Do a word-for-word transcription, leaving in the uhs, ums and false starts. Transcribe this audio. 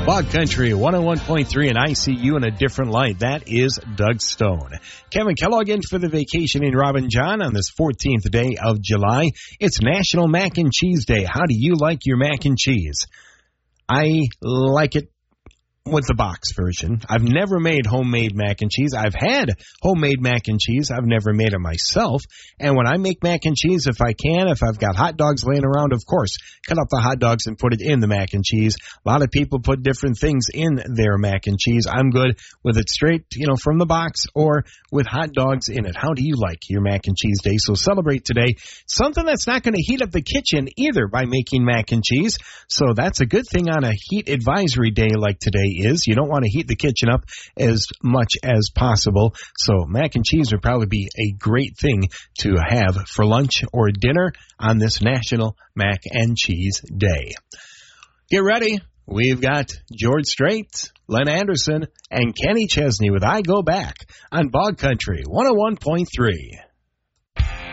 Bog Country one oh one point three, and I see you in a different light. That is Doug Stone. Kevin Kellogg in for the Vacationing Robin John on this fourteenth day of July. It's National Mac and Cheese Day. How do you like your mac and cheese? I like it with the box version. I've never made homemade mac and cheese. I've had homemade mac and cheese. I've never made it myself. And when I make mac and cheese, if I can, if I've got hot dogs laying around, of course, cut up the hot dogs and put it in the mac and cheese. A lot of people put different things in their mac and cheese. I'm good with it straight, you know, from the box or with hot dogs in it. How do you like your mac and cheese day? So celebrate today. Something that's not going to heat up the kitchen either by making mac and cheese. So that's a good thing on a heat advisory day like today is you don't want to heat the kitchen up as much as possible. So mac and cheese would probably be a great thing to have for lunch or dinner on this National Mac and Cheese Day. Get ready. We've got George Strait, Len Anderson, and Kenny Chesney with I Go Back on Bog Country one oh one point three.